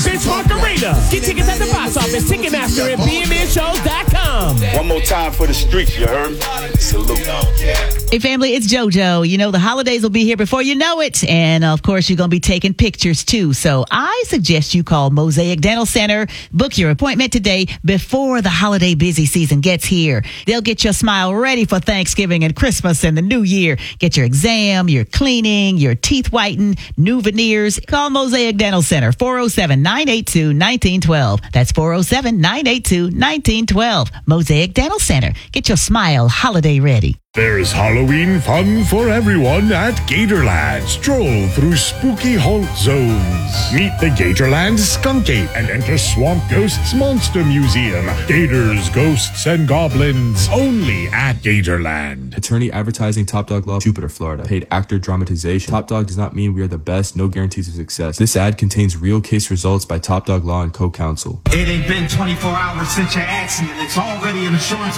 Benchmark Arena. Get tickets at the box office, Ticketmaster, and bmnshows.com. One more time for the streets, you heard? Salute. Hey, family, it's JoJo. You know, the holidays will be here before you know it. And, of course, you're going to be taking pictures, too. So I suggest you call Mosaic Dental Center. Book your appointment today before the holiday busy season gets here. They'll get your smile ready for Thanksgiving and Christmas and the New Year. Get your exam, your cleaning, your teeth whitened, new veneers. Call Mosaic Dental Center, 407-982-1912. That's 407-982-1912. Mosaic Dental Center. Get your smile holiday ready. There's Halloween fun for everyone at Gatorland. Stroll through spooky haunt zones. Meet the Gatorland Skunk Ape and enter Swamp Ghost's Monster Museum. Gators, ghosts, and goblins only at Gatorland. Attorney advertising, Top Dog Law, Jupiter, Florida. Paid actor dramatization. Top Dog does not mean we are the best. No guarantees of success. This ad contains real case results by Top Dog Law and co-counsel. It ain't been 24 hours since your accident. It's already an insurance